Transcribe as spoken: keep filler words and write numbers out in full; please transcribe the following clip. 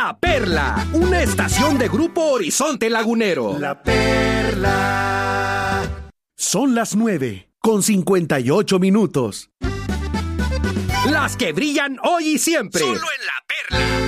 La Perla, una estación de Grupo Horizonte Lagunero. La Perla. Son las nueve, con cincuenta y ocho minutos. Las que brillan hoy y siempre. Solo en La Perla.